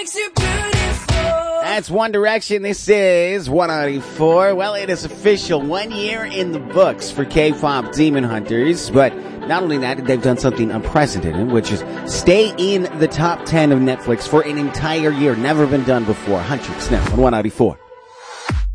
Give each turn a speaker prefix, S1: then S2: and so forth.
S1: That's One Direction. This is 194. Well, it is official. 1 year in the books for K-pop Demon Hunters. But not only that, they've done something unprecedented, which is stay in the top 10 of Netflix for an entire year. Never been done before. Huntrix now on 194.